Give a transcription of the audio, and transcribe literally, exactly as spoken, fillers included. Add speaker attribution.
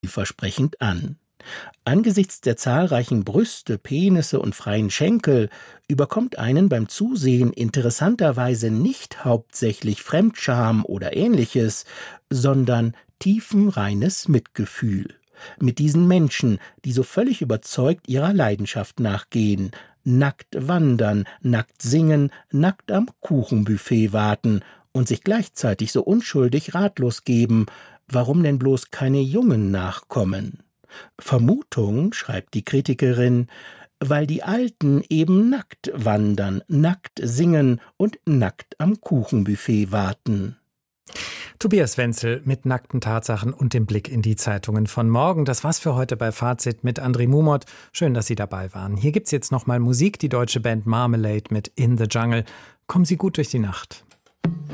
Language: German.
Speaker 1: vielversprechend an. Angesichts der zahlreichen Brüste, Penisse und freien Schenkel überkommt einen beim Zusehen interessanterweise nicht hauptsächlich Fremdscham oder Ähnliches, sondern tiefenreines Mitgefühl mit diesen Menschen, die so völlig überzeugt ihrer Leidenschaft nachgehen, nackt wandern, nackt singen, nackt am Kuchenbuffet warten und sich gleichzeitig so unschuldig ratlos geben, warum denn bloß keine Jungen nachkommen. Vermutung, schreibt die Kritikerin, weil die Alten eben nackt wandern, nackt singen und nackt am Kuchenbuffet warten.
Speaker 2: Tobias Wenzel mit nackten Tatsachen und dem Blick in die Zeitungen von morgen. Das war's für heute bei Fazit mit André Mumot. Schön, dass Sie dabei waren. Hier gibt's jetzt nochmal Musik, die deutsche Band Marmalade mit In the Jungle. Kommen Sie gut durch die Nacht.